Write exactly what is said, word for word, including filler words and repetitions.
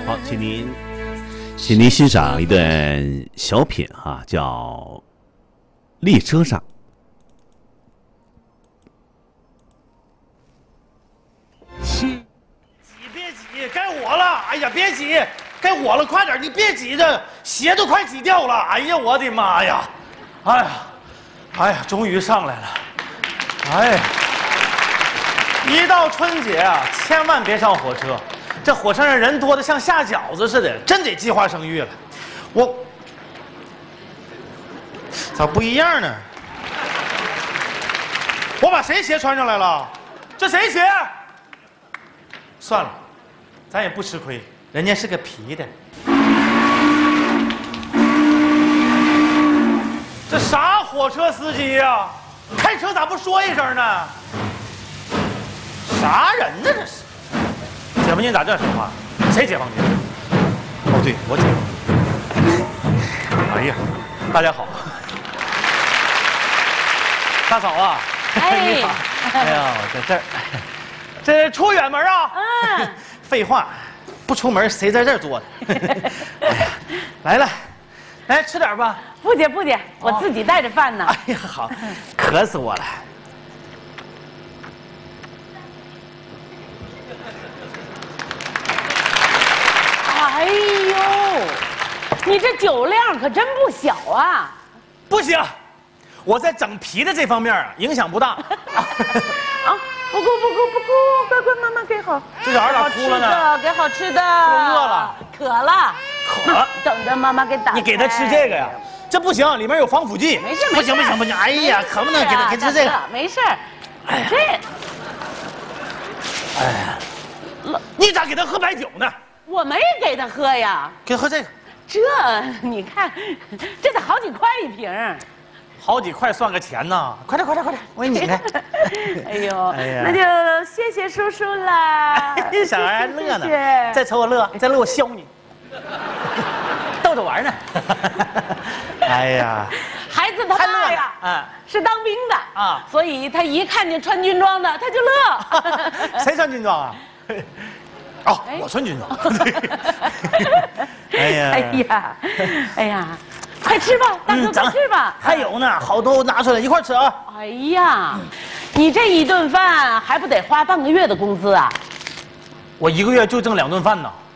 好，请您，请您欣赏一段小品哈、啊，叫《列车上》。 挤别挤，该我了！哎呀，别挤，该我了，快点！你别挤着，鞋都快挤掉了！哎呀，我的妈呀！哎呀，哎呀，终于上来了！哎呀，一到春节啊，千万别上火车，这火车上人多的像下饺子似的，真得计划生育了。我咋不一样呢？我把谁鞋穿上来了？这谁鞋？算了，咱也不吃亏，人家是个皮的。这啥火车司机呀？开车咋不说一声呢？啥人呢这是？解放军咋这说话？谁解放军？哦，对，我解放军。哎呀，大家好。大嫂啊， 哎， 你好。哎呀，在这儿。这出远门啊？ 嗯， 废话，不出门谁在这儿坐的？哎呀，来了，来吃点吧。 不姐不姐，我自己带着饭呢。 哎呀，好，渴死我了。 哎呦，你这酒量可真不小啊！ 不行，我在整皮的这方面啊，影响不大。 啊，不顾不顾不顾，乖乖，妈妈给好。 这小孩咋哭了呢？ 给好吃的。 饿了， 渴了， 渴。 等着妈妈给打开。 你给他吃这个呀？这不行，里面有防腐剂。 没事没事。 不行不行不行！哎呀，可不能给他给吃这个。 没事。哎，这。 哎呀，你咋给他喝白酒呢？ 我没给他喝呀。 给他喝这个。 这你看，这得好几块一瓶。 好几块算个钱呐！快点快点快点，我给你拧开。 哎呦， 哎呀， 那就谢谢叔叔啦。 小孩还乐呢， 谢谢再瞅我乐，再乐我削你，逗着玩呢。哎呀， 孩子他爸呀， 啊， 是当兵的啊，所以他一看见穿军装的，他就乐。 谁穿军装啊？哦，我穿军装。哎呀， 哎呀，哎呀。快吃吧，大哥，快吃吧！ 还有呢，好多拿出来一块吃啊！ 哎呀，你这一顿饭还不得花半个月的工资啊？ 我一个月就挣两顿饭呢。